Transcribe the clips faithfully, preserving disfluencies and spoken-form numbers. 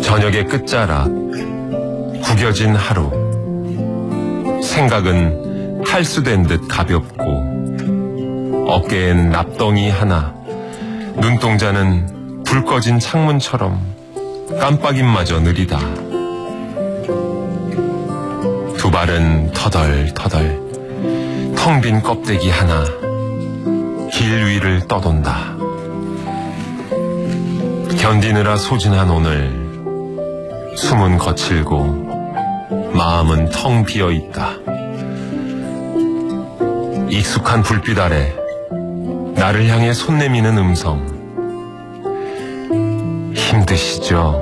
저녁의 끝자락, 구겨진 하루. 생각은 탈수된 듯 가볍고 어깨엔 납덩이 하나, 눈동자는 불 꺼진 창문처럼 깜빡임마저 느리다. 두 발은 터덜터덜 텅 빈 껍데기 하나 길 위를 떠돈다. 견디느라 소진한 오늘, 숨은 거칠고 마음은 텅 비어있다. 익숙한 불빛 아래 나를 향해 손 내미는 음성. 힘드시죠?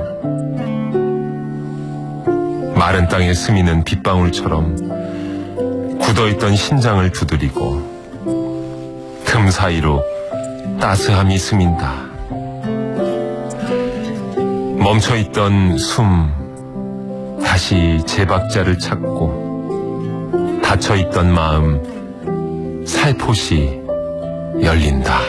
마른 땅에 스미는 빗방울처럼 굳어있던 심장을 두드리고 틈 사이로 따스함이 스민다. 멈춰있던 숨 다시 제 박자를 찾고 닫혀있던 마음 살포시 열린다.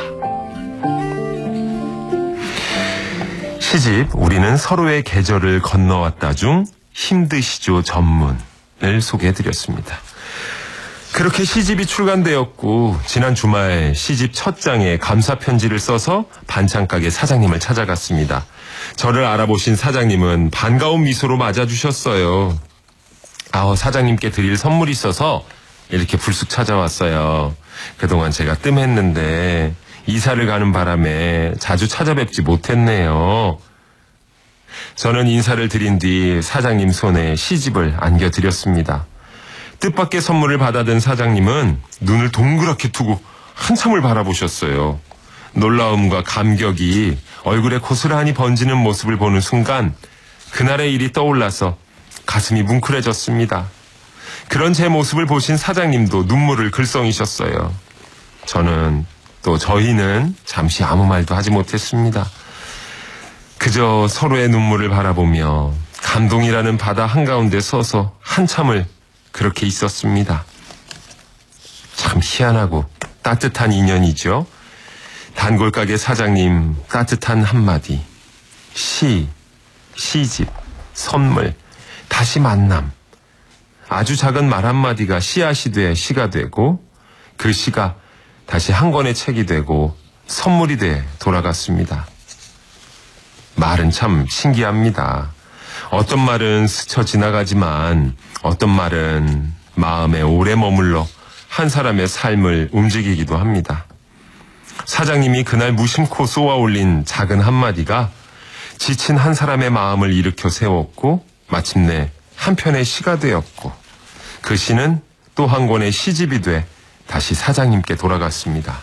시집 우리는 서로의 계절을 건너왔다 중 힘드시죠 전문을 소개해드렸습니다. 그렇게 시집이 출간되었고 지난 주말 시집 첫 장에 감사 편지를 써서 반찬가게 사장님을 찾아갔습니다. 저를 알아보신 사장님은 반가운 미소로 맞아주셨어요. 아, 사장님께 드릴 선물이 있어서 이렇게 불쑥 찾아왔어요. 그동안 제가 뜸했는데 이사를 가는 바람에 자주 찾아뵙지 못했네요. 저는 인사를 드린 뒤 사장님 손에 시집을 안겨드렸습니다. 뜻밖의 선물을 받아든 사장님은 눈을 동그랗게 뜨고 한참을 바라보셨어요. 놀라움과 감격이 얼굴에 고스란히 번지는 모습을 보는 순간 그날의 일이 떠올라서 가슴이 뭉클해졌습니다. 그런 제 모습을 보신 사장님도 눈물을 글썽이셨어요. 저는 또 저희는 잠시 아무 말도 하지 못했습니다. 그저 서로의 눈물을 바라보며 감동이라는 바다 한가운데 서서 한참을 그렇게 있었습니다. 참 희한하고 따뜻한 인연이죠. 단골가게 사장님 따뜻한 한마디, 시, 시집, 선물, 다시 만남. 아주 작은 말 한마디가 씨앗이 돼 시가 되고 그 시가 다시 한 권의 책이 되고 선물이 돼 돌아갔습니다. 말은 참 신기합니다. 어떤 말은 스쳐 지나가지만 어떤 말은 마음에 오래 머물러 한 사람의 삶을 움직이기도 합니다. 사장님이 그날 무심코 쏘아 올린 작은 한마디가 지친 한 사람의 마음을 일으켜 세웠고 마침내 한 편의 시가 되었고 그 시는 또 한 권의 시집이 돼 다시 사장님께 돌아갔습니다.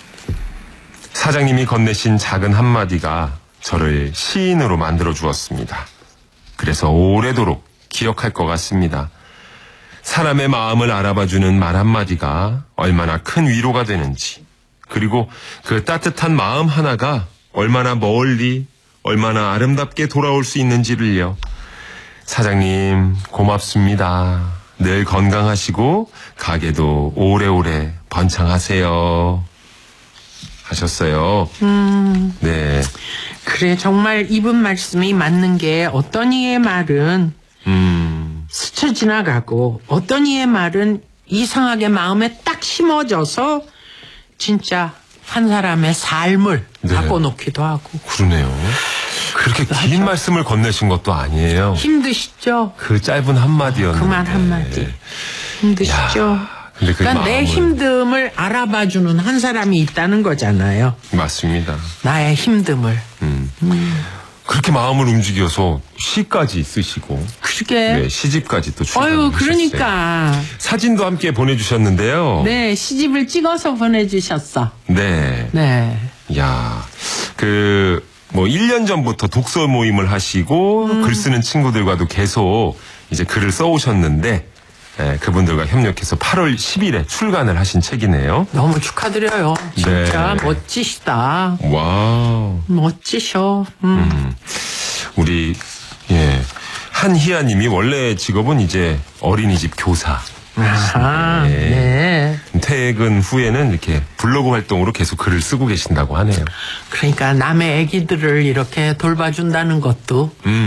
사장님이 건네신 작은 한마디가 저를 시인으로 만들어 주었습니다. 그래서 오래도록 기억할 것 같습니다. 사람의 마음을 알아봐주는 말 한마디가 얼마나 큰 위로가 되는지, 그리고 그 따뜻한 마음 하나가 얼마나 멀리, 얼마나 아름답게 돌아올 수 있는지를요. 사장님 고맙습니다. 늘 건강하시고 가게도 오래오래 번창하세요. 하셨어요. 음. 네. 그래, 정말 이분 말씀이 맞는 게 어떤 이의 말은 음. 스쳐 지나가고 어떤 이의 말은 이상하게 마음에 딱 심어져서 진짜 한 사람의 삶을 네. 바꿔놓기도 하고. 그러네요. 그렇게 긴 말씀을 건네신 것도 아니에요. 힘드시죠? 그 짧은 한마디였는데. 그만 한마디. 힘드시죠? 야, 근데 그 그러니까 내 마음을- 힘듦을 알아봐주는 한 사람이 있다는 거잖아요. 맞습니다. 나의 힘듦을. 음. 음. 그렇게 마음을 움직여서 시까지 쓰시고 그러게. 네, 시집까지 또 출간을 어유 하셨어요. 그러니까. 사진도 함께 보내주셨는데요. 네, 시집을 찍어서 보내주셨어. 네. 네. 야, 그, 뭐, 일 년 전부터 독서 모임을 하시고, 음. 글 쓰는 친구들과도 계속 이제 글을 써오셨는데, 예, 그분들과 협력해서 팔월 십일에 출간을 하신 책이네요. 너무 축하드려요. 진짜 네. 멋지시다. 와우. 멋지셔. 음. 음. 우리, 예. 한희아 님이 원래 직업은 이제 어린이집 교사. 아하, 네. 네. 퇴근 후에는 이렇게 블로그 활동으로 계속 글을 쓰고 계신다고 하네요. 그러니까 남의 아기들을 이렇게 돌봐준다는 것도 음.